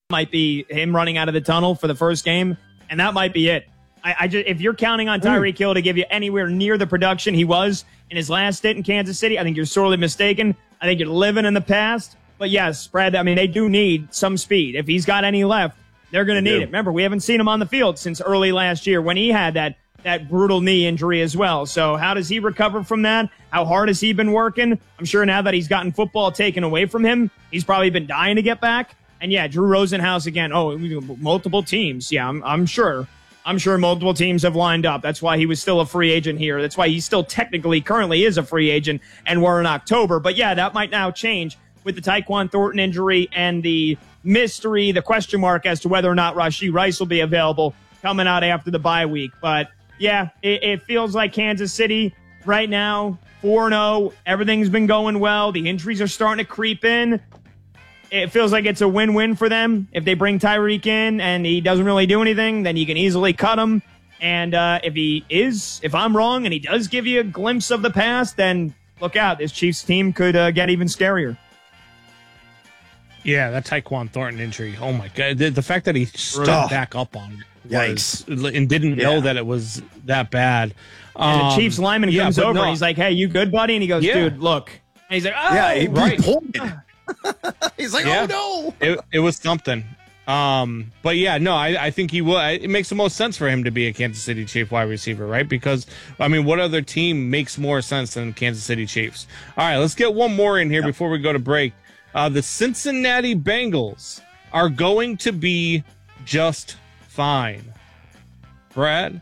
might be him running out of the tunnel for the first game, and that might be it. If you're counting on Tyreek Hill to give you anywhere near the production he was in his last stint in Kansas City, I think you're sorely mistaken. I think you're living in the past. But yes, Brad, I mean, they do need some speed. If he's got any left, they're going to need it. Remember, we haven't seen him on the field since early last year when he had that brutal knee injury as well. So how does he recover from that? How hard has he been working? I'm sure now that he's gotten football taken away from him, he's probably been dying to get back. And yeah, Drew Rosenhaus again. Oh, multiple teams. Yeah, I'm sure. I'm sure multiple teams have lined up. That's why he was still a free agent here. That's why he still technically currently is a free agent, and we're in October. But yeah, that might now change with the Tyquan Thornton injury and the mystery, the question mark as to whether or not Rashee Rice will be available coming out after the bye week. But yeah, it feels like Kansas City right now, 4-0. Everything's been going well. The injuries are starting to creep in. It feels like it's a win-win for them. If they bring Tyreek in and he doesn't really do anything, then you can easily cut him. And if I'm wrong and he does give you a glimpse of the past, then look out. This Chiefs team could get even scarier. Yeah, that Tyquan Thornton injury. Oh, my God. The fact that he stood back up on it and didn't know that it was that bad. And the Chiefs lineman comes over and he's like, hey, you good, buddy? And he goes, dude, look. And he's like, oh, yeah, he right. He's like, oh, no. It was something. But, yeah, no, I think he will. It makes the most sense for him to be a Kansas City Chief wide receiver, right? Because, I mean, what other team makes more sense than Kansas City Chiefs? All right, let's get one more in here before we go to break. The Cincinnati Bengals are going to be just fine. Brad,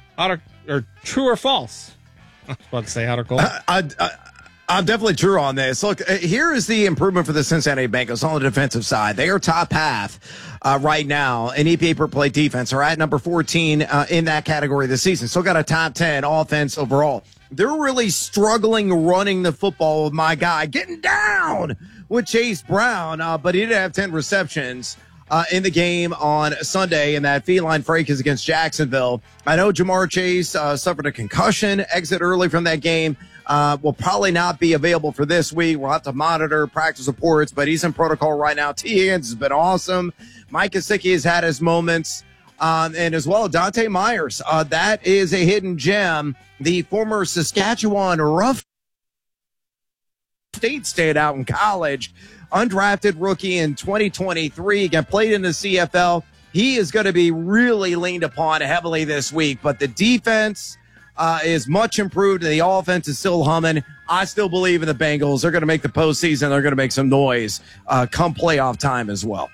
true or false? I was about to say Cole. I'm definitely true on this. Look, here is the improvement for the Cincinnati Bengals on the defensive side. They are top half right now in EPA per play defense. Are at number 14 in that category this season. Still got a top 10 offense overall. They're really struggling running the football with my guy getting down with Chase Brown, but he did have 10 receptions in the game on Sunday, and that feline fracas against Jacksonville. I know Jamar Chase suffered a concussion, exit early from that game. Will probably not be available for this week. We'll have to monitor practice reports, but he's in protocol right now. T. Higgins has been awesome. Mike Gesicki has had his moments. And as well, Dante Myers. That is a hidden gem. The former Saskatchewan Rough State standout in college. Undrafted rookie in 2023. Got played in the CFL. He is going to be really leaned upon heavily this week. But the defense is much improved, and the offense is still humming. I still believe in the Bengals. They're going to make the postseason. They're going to make some noise come playoff time as well.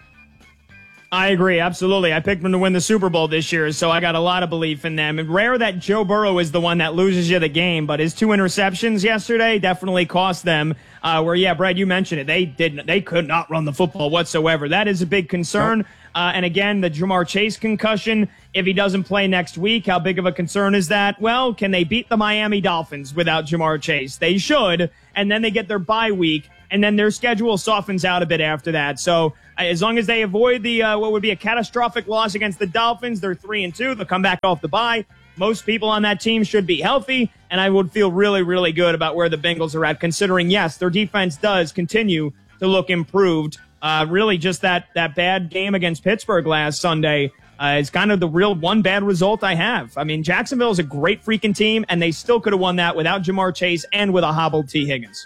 I agree, absolutely. I picked them to win the Super Bowl this year, so I got a lot of belief in them. And rare that Joe Burrow is the one that loses you the game, but his 2 interceptions yesterday definitely cost them. Brad, you mentioned it. They could not run the football whatsoever. That is a big concern. Nope. And again, the Jamar Chase concussion, if he doesn't play next week, how big of a concern is that? Well, can they beat the Miami Dolphins without Jamar Chase? They should, and then they get their bye week, and then their schedule softens out a bit after that. So as long as they avoid the what would be a catastrophic loss against the Dolphins, they're 3-2. They'll come back off the bye. Most people on that team should be healthy, and I would feel really, really good about where the Bengals are at, considering, yes, their defense does continue to look improved. Really just that bad game against Pittsburgh last Sunday is kind of the real one bad result I have. I mean, Jacksonville is a great freaking team, and they still could have won that without Jamar Chase and with a hobbled T. Higgins.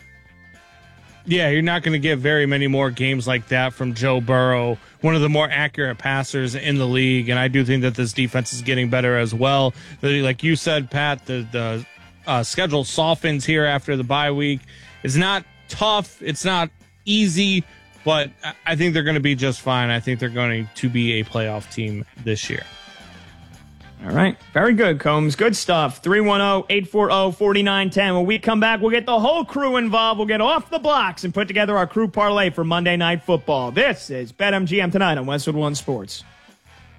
Yeah, you're not going to get very many more games like that from Joe Burrow, one of the more accurate passers in the league, and I do think that this defense is getting better as well. Like you said, Pat, the schedule softens here after the bye week. It's not tough. It's not easy, but I think they're going to be just fine. I think they're going to be a playoff team this year. All right. Very good, Combs. Good stuff. 310-840-4910. When we come back, we'll get the whole crew involved. We'll get off the blocks and put together our crew parlay for Monday Night Football. This is BetMGM Tonight on Westwood One Sports.